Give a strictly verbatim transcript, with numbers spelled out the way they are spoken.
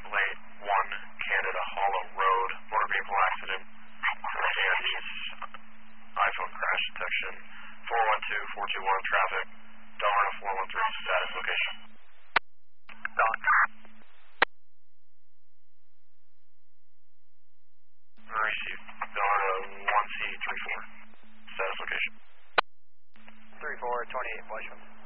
Late one Canada Hollow Road, motor vehicle accident, Handy's iPhone crash detection, four one two, four two one traffic, Delmarva four one three, status location. Done. Received. Delmarva one C three four, status location. three four, twenty-eight, Fleshman.